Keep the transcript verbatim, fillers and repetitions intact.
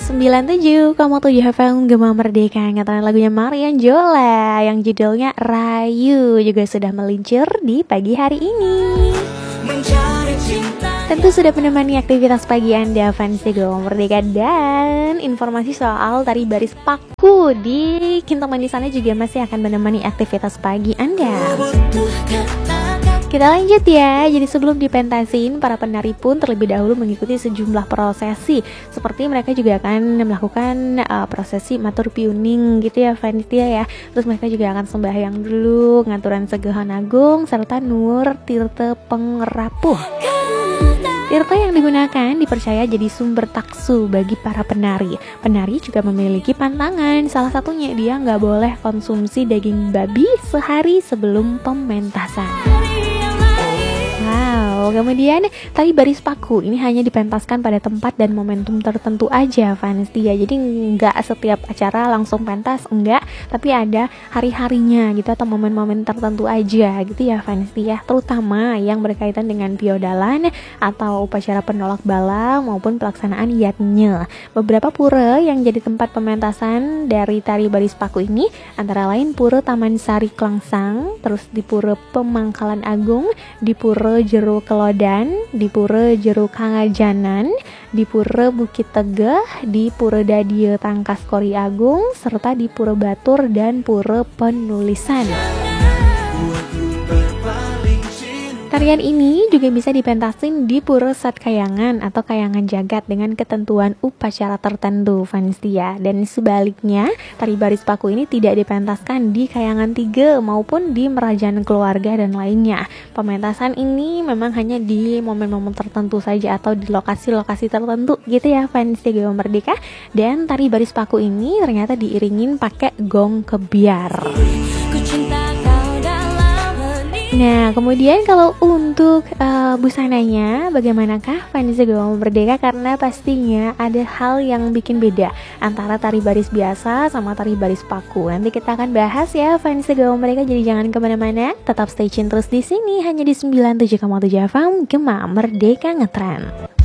sembilan tujuh koma tujuh F M Gema Merdeka. Ngetren lagunya Marian Jola yang judulnya Rayu juga sudah meluncur di pagi hari ini. Tentu sudah menemani aktivitas pagi Anda fans Gema Merdeka. Dan informasi soal tari baris paku di Kintamani sana juga masih akan menemani aktivitas pagi Anda. Kita lanjut ya. Jadi sebelum dipentasin, para penari pun terlebih dahulu mengikuti sejumlah prosesi. Seperti mereka juga akan melakukan uh, prosesi matur piuning gitu ya Vanitia ya. Terus mereka juga akan sembahyang dulu, ngaturan Segohon Agung serta nur tirte pengerapuh. Tirta yang digunakan dipercaya jadi sumber taksu bagi para penari. Penari juga memiliki pantangan. Salah satunya dia nggak boleh konsumsi daging babi sehari sebelum pementasan. Wow, kemudian tari baris paku ini hanya dipentaskan pada tempat dan momentum tertentu aja Vanestia. Jadi nggak setiap acara langsung pentas, enggak, tapi ada hari-harinya gitu atau momen-momen tertentu aja gitu ya Vanestia. Terutama yang berkaitan dengan piodalan atau upacara penolak bala maupun pelaksanaan yatnya. Beberapa pura yang jadi tempat pementasan dari tari baris paku ini antara lain Pura Taman Sari Klangsang, terus di Pura Pemangkalan Agung, di Pura Jero Kelodan, di Pura Jero Kangajanan, di Pura Bukit Tegeh, di Pura Dadie Tangkas Kori Agung, serta di Pura Batur dan Pura Penulisan. Tarian ini juga bisa dipentasin di Pura Satkayangan atau Kayangan Jagat dengan ketentuan upacara tertentu Vanestia. Dan sebaliknya, tari baris paku ini tidak dipentaskan di Kayangan Tiga maupun di Merajaan Keluarga dan lainnya. Pementasan ini memang hanya di momen-momen tertentu saja atau di lokasi-lokasi tertentu gitu ya Vanestia Gema Merdeka. Dan tari baris paku ini ternyata diiringin pakai gong kebiar. Nah, kemudian kalau untuk uh, busananya, bagaimanakah Vanestia Gema Merdeka? Karena pastinya ada hal yang bikin beda antara tari baris biasa sama tari baris paku. Nanti kita akan bahas ya Vanestia Gema Merdeka, jadi jangan kemana-mana. Tetap stay tune terus di sini, hanya di sembilan puluh tujuh koma tujuh F M Gema Merdeka Ngetren.